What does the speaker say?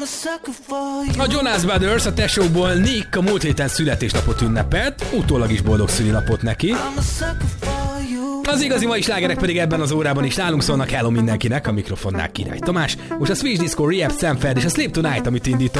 A Jonas Brothers, a tesókból Nick a múlt héten születésnapot ünnepelt, utólag is boldog szülinapot neki. Az igazi mai slágerek pedig ebben az órában is nálunk szólnak. Hello mindenkinek, a mikrofonnál Király Tamás. Most a Switch Disco Rehab Stanford és a Sleep Tonight, amit indított.